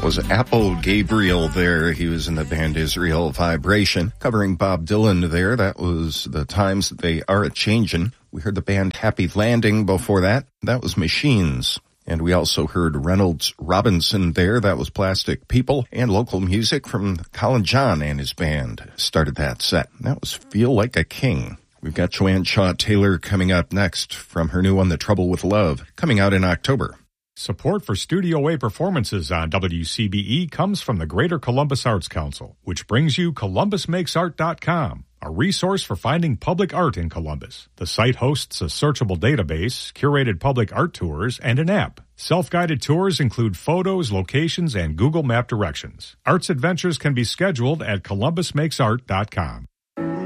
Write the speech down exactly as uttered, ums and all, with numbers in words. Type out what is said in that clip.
That was Apple Gabriel there. He was in the band Israel Vibration. Covering Bob Dylan there. That was The Times They Are A-Changin'. We heard the band Happy Landing before that. That was Machines. And we also heard Reynolds Robinson there. That was Plastic People. And local music from Colin John and his band started that set. That was Feel Like a King. We've got Joanne Shaw Taylor coming up next from her new one, The Trouble with Love, coming out in October. Support for Studio A performances on W C B E comes from the Greater Columbus Arts Council, which brings you Columbus Makes Art dot com, a resource for finding public art in Columbus. The site hosts a searchable database, curated public art tours, and an app. Self-guided tours include photos, locations, and Google Map directions. Arts adventures can be scheduled at Columbus Makes Art dot com.